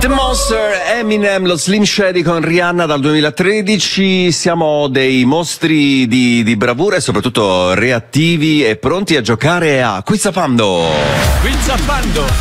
Monster, Eminem, lo Slim Shady con Rihanna dal 2013. Siamo dei mostri di bravura e soprattutto reattivi e pronti a giocare a Quizzapando.